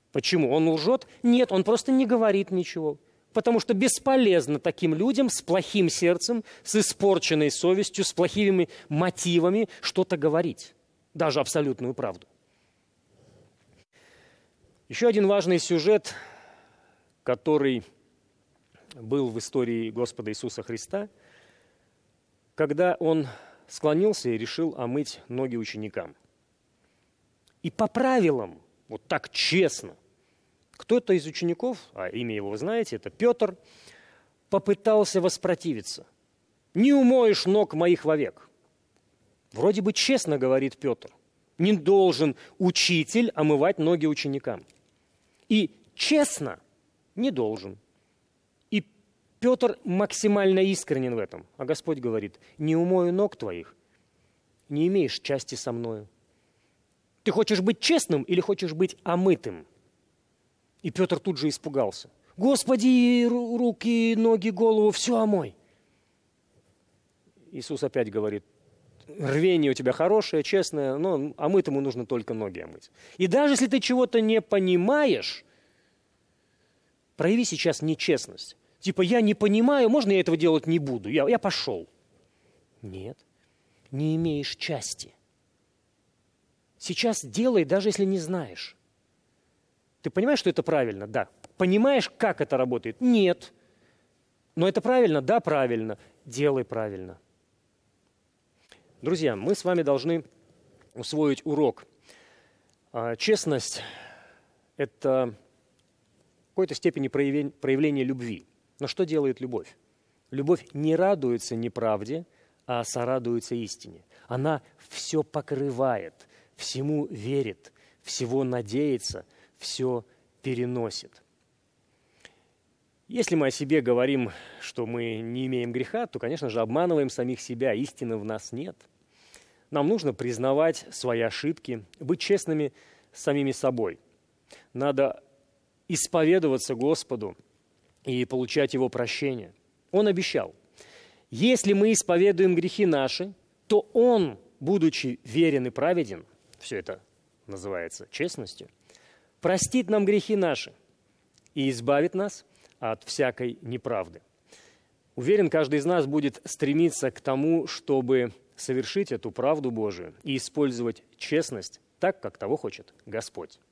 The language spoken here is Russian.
Почему? Он лжет? Нет, он просто не говорит ничего. Потому что бесполезно таким людям с плохим сердцем, с испорченной совестью, с плохими мотивами что-то говорить. Даже абсолютную правду. Еще один важный сюжет, который был в истории Господа Иисуса Христа, когда Он склонился и решил омыть ноги ученикам. И по правилам, вот так честно, кто-то из учеников, а имя его вы знаете, это Петр, попытался воспротивиться. «Не умоешь ног моих вовек». Вроде бы честно говорит Петр. Не должен учитель омывать ноги ученикам. И честно не должен. И Петр максимально искренен в этом. А Господь говорит: «Не умою ног твоих, не имеешь части со мною». Ты хочешь быть честным или хочешь быть омытым? И Петр тут же испугался. «Господи, руки, ноги, голову, все омой». Иисус опять говорит: рвение у тебя хорошее, честное, но омытому нужно только ноги омыть. И даже если ты чего-то не понимаешь, прояви сейчас нечестность. Типа: я не понимаю, можно я этого делать не буду, я пошел. Нет, не имеешь части. Сейчас делай, даже если не знаешь. Ты понимаешь, что это правильно? Да. Понимаешь, как это работает? Нет. Но это правильно? Да, правильно. Делай правильно. Друзья, мы с вами должны усвоить урок. Честность – это в какой-то степени проявление любви. Но что делает любовь? Любовь не радуется неправде, а сорадуется истине. Она все покрывает, всему верит, всего надеется, все переносит. Если мы о себе говорим, что мы не имеем греха, то, конечно же, обманываем самих себя, истины в нас нет. Нам нужно признавать свои ошибки, быть честными с самими собой. Надо исповедоваться Господу и получать Его прощение. Он обещал: если мы исповедуем грехи наши, то Он, будучи верен и праведен, все это называется честностью, простит нам грехи наши и избавит нас от всякой неправды. Уверен, каждый из нас будет стремиться к тому, чтобы совершить эту правду Божию и использовать честность так, как того хочет Господь.